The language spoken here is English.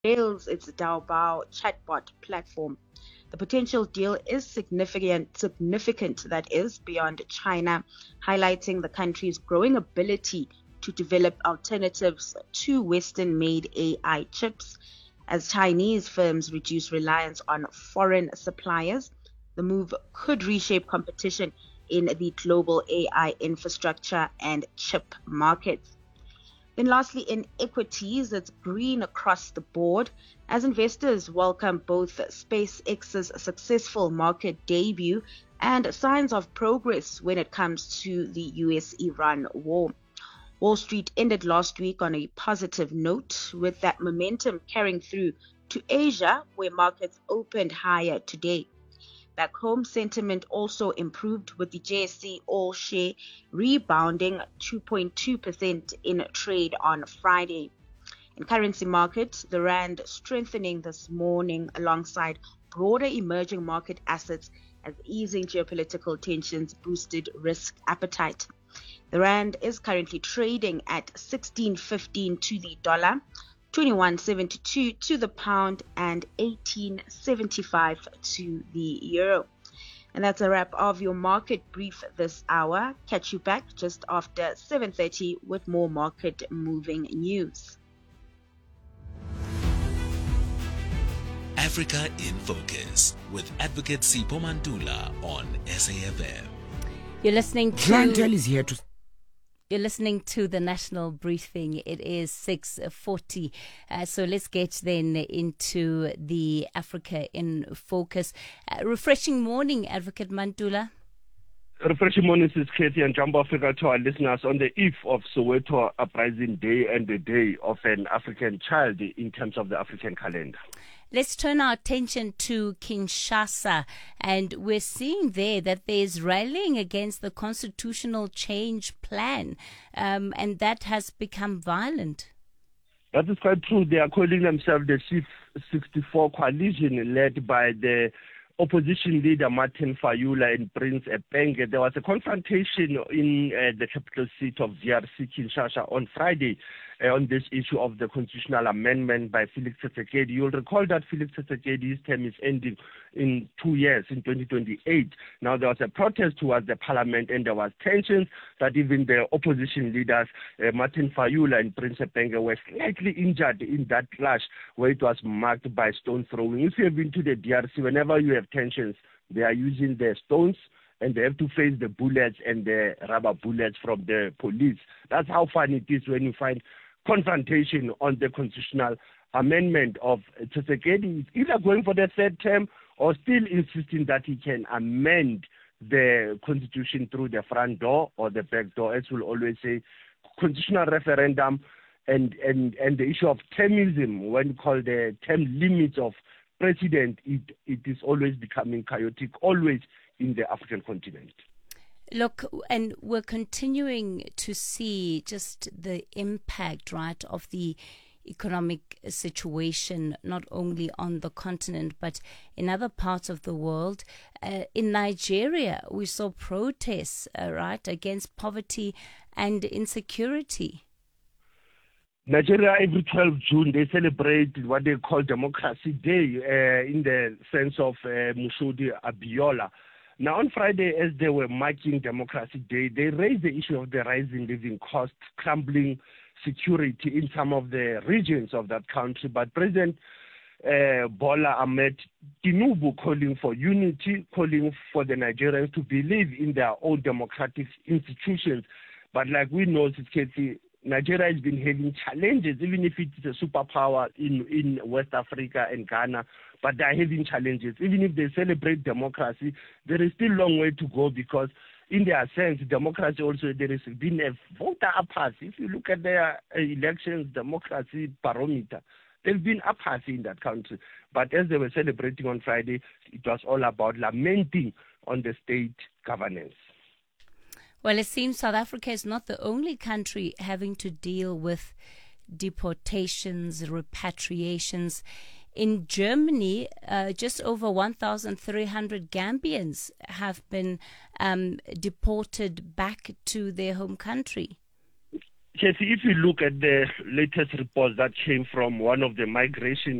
Rails its Daobao chatbot platform. The potential deal is significant that is, beyond China, highlighting the country's growing ability to develop alternatives to Western-made AI chips. As Chinese firms reduce reliance on foreign suppliers, the move could reshape competition in the global AI infrastructure and chip markets. Then lastly, in equities, it's green across the board as investors welcome both SpaceX's successful market debut and signs of progress when it comes to the US-Iran war. Wall Street ended last week on a positive note, with that momentum carrying through to Asia, where markets opened higher today. Back home, sentiment also improved with the JSE All Share rebounding 2.2% in trade on Friday. In currency markets, the rand strengthening this morning alongside broader emerging market assets as easing geopolitical tensions boosted risk appetite. The rand is currently trading at 16.15 to the dollar, 21.72 to the pound, and 18.75 to the euro. And that's a wrap of your market brief this hour. Catch you back just after 7:30 with more market moving news. Africa in Focus with Advocate Sipho Mantula on SAFM. You're listening to Clientele is here to. You're listening to the national briefing. It is 6:40. So let's get then into the Africa in Focus. Refreshing morning, Advocate Mantula. Refreshing morning, Sis Katie, and Jumbo Africa to our listeners on the eve of Soweto Uprising Day and the Day of an African Child in terms of the African calendar. Let's turn our attention to Kinshasa, and we're seeing there that there's rallying against the constitutional change plan, and that has become violent. That is quite true. They are calling themselves the C64 coalition, led by the opposition leader Martin Fayula and Prince Epenge. There was a confrontation in the capital seat of DRC, Kinshasa, on Friday on this issue of the constitutional amendment by Felix Tshisekedi. You'll recall that Felix Tshisekedi's term is ending in 2 years, in 2028. Now, there was a protest towards the parliament, and there was tensions that even the opposition leaders, Martin Fayula and Prince Epenge, were slightly injured in that clash where it was marked by stone throwing. If you have been to the DRC, whenever you have tensions, they are using the stones, and they have to face the bullets and the rubber bullets from the police. That's how fun it is when you find confrontation on the constitutional amendment of Tshisekedi. Is either going for the third term or still insisting that he can amend the constitution through the front door or the back door, as we'll always say. Constitutional referendum and the issue of termism, when called the term limits of president, it is always becoming chaotic, always in the African continent. Look, and we're continuing to see just the impact, right, of the economic situation, not only on the continent, but in other parts of the world. In Nigeria, we saw protests, right, against poverty and insecurity. Nigeria, every 12 June, they celebrate what they call Democracy Day in the sense of Mushodi Abiola. Now, on Friday, as they were marking Democracy Day, they raised the issue of the rising living costs, crumbling security in some of the regions of that country. But President Bola Ahmed Tinubu calling for unity, calling for the Nigerians to believe in their own democratic institutions. But like we know, Nigeria has been having challenges, even if it's a superpower in West Africa and Ghana, but they are having challenges. Even if they celebrate democracy, there is still a long way to go, because in their sense, democracy also, there has been a voter apathy. If you look at their elections, democracy barometer, there's been apathy in that country. But as they were celebrating on Friday, it was all about lamenting on the state governance. Well, it seems South Africa is not the only country having to deal with deportations, repatriations. In Germany, just over 1,300 Gambians have been deported back to their home country. Jesse, if you look at the latest report that came from one of the migration